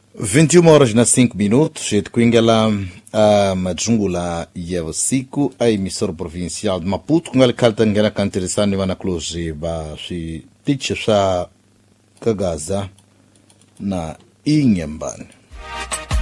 21h05, jeito kuingala majungula ya usiku a emissora provincial de Maputo kungali kalta ngena kanteresani wana close ba si ticha sa kagaza na inyambani.